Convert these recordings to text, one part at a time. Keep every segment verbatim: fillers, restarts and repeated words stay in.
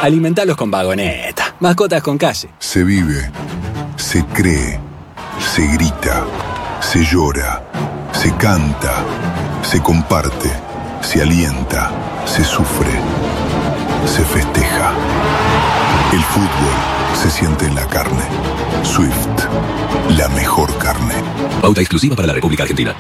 Alimentalos con Vagoneta. Mascotas con calle. Se vive, se cree, se grita, se llora, se canta, se comparte, se alienta, se sufre, se festeja. El fútbol se siente en la carne. Swift, la mejor carne. Pauta exclusiva para la República Argentina.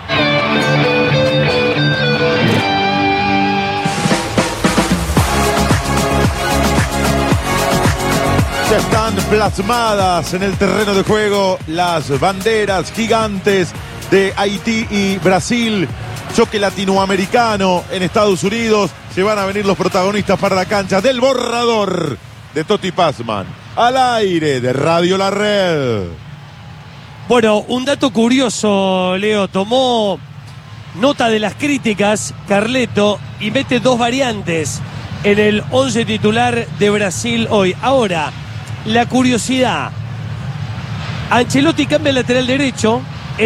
Ya están plasmadas en el terreno de juego las banderas gigantes de Haití y Brasil. Choque latinoamericano en Estados Unidos. Se van a venir los protagonistas para la cancha del borrador de Toti Pazman. Al aire de Radio La Red. Bueno, un dato curioso, Leo. Tomó nota de las críticas Carleto y mete dos variantes en el once titular de Brasil hoy. Ahora, la curiosidad. Ancelotti cambia el lateral derecho,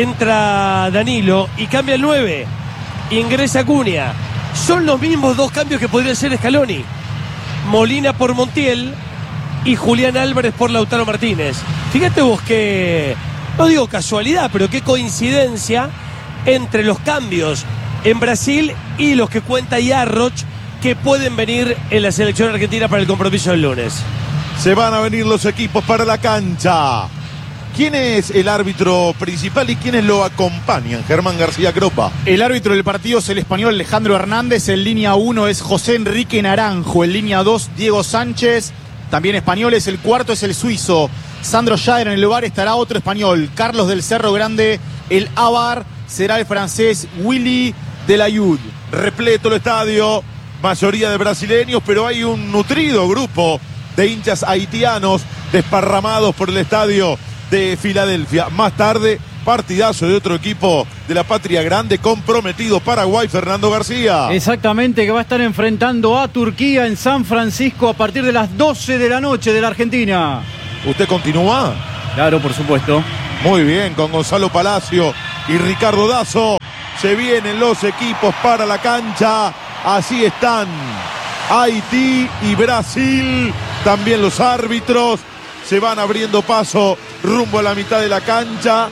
entra Danilo y cambia el nueve. Ingresa Cunha. Son los mismos dos cambios que podría hacer Scaloni. Molina por Montiel y Julián Álvarez por Lautaro Martínez. Fíjate vos que, no digo casualidad, pero qué coincidencia entre los cambios en Brasil y los que cuenta Yarroch que pueden venir en la selección argentina para el compromiso del lunes. Se van a venir los equipos para la cancha. ¿Quién es el árbitro principal y quiénes lo acompañan? Germán García Gropa. El árbitro del partido es el español Alejandro Hernández. En línea uno es José Enrique Naranjo. En línea dos, Diego Sánchez. También españoles. El cuarto es el suizo Sandro Jaer. En el lugar estará otro español, Carlos del Cerro Grande. El Avar será el francés Willy Delayud. Repleto el estadio, mayoría de brasileños, pero hay un nutrido grupo de hinchas haitianos desparramados por el estadio de Filadelfia. Más tarde, partidazo de otro equipo de la patria grande, comprometido Paraguay, Fernando García. Exactamente, que va a estar enfrentando a Turquía en San Francisco a partir de las doce de la noche de la Argentina. ¿Usted continúa? Claro, por supuesto. Muy bien, con Gonzalo Palacio y Ricardo Dazo. Se vienen los equipos para la cancha. Así están Haití y Brasil. También los árbitros se van abriendo paso rumbo a la mitad de la cancha.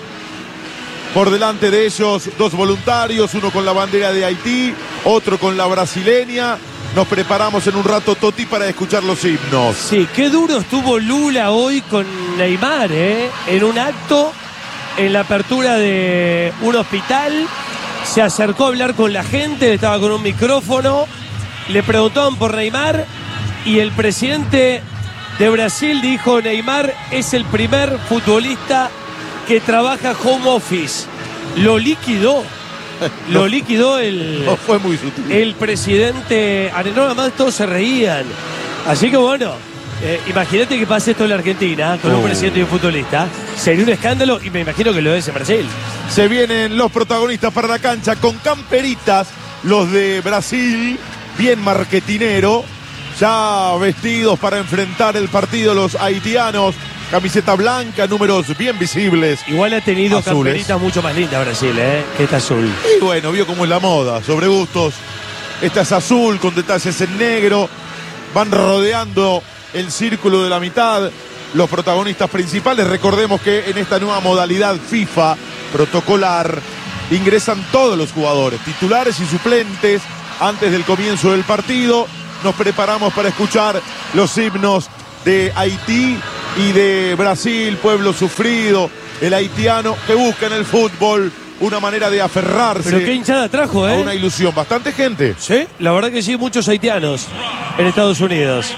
Por delante de ellos, dos voluntarios, uno con la bandera de Haití, otro con la brasileña. Nos preparamos en un rato, Toti, para escuchar los himnos. Sí, qué duro estuvo Lula hoy con Neymar, ¿eh? En un acto, en la apertura de un hospital. Se acercó a hablar con la gente, estaba con un micrófono. Le preguntaban por Neymar y el presidente de Brasil dijo: Neymar es el primer futbolista que trabaja home office. Lo liquidó. Lo no, liquidó el, no fue muy sutil. el presidente. No, nada más todos se reían. Así que bueno, eh, imagínate que pase esto en la Argentina con oh. un presidente y un futbolista. Sería un escándalo y me imagino que lo es en Brasil. Se vienen los protagonistas para la cancha con camperitas, los de Brasil, bien marketinero, ya vestidos para enfrentar el partido los haitianos. Camiseta blanca, números bien visibles. Igual ha tenido azules. Camperitas mucho más lindas Brasil, ¿eh? Que esta azul. Y bueno, vio cómo es la moda, sobre gustos. Esta es azul con detalles en negro. Van rodeando el círculo de la mitad los protagonistas principales. Recordemos que en esta nueva modalidad FIFA protocolar ingresan todos los jugadores, titulares y suplentes, antes del comienzo del partido. Nos preparamos para escuchar los himnos de Haití y de Brasil, pueblo sufrido, el haitiano que busca en el fútbol una manera de aferrarse. Pero qué hinchada trajo, ¿eh? A una ilusión. Bastante gente. Sí, la verdad que sí, muchos haitianos en Estados Unidos.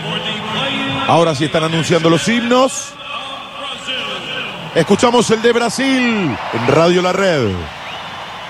Ahora sí están anunciando los himnos. Escuchamos el de Brasil en Radio La Red.